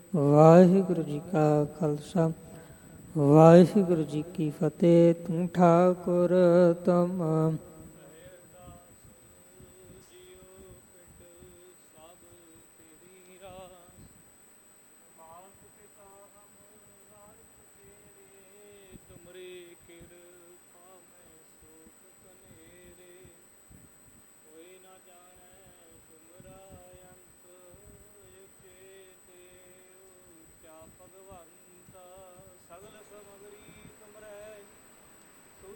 ਵਾਹਿਗੁਰੂ ਜੀ ਕਾ ਖਾਲਸਾ ਵਾਹਿਗੁਰੂ ਜੀ ਕੀ ਫਤਿਹ। ਤੂੰ ਠਾਕੁਰ ਤੁਮ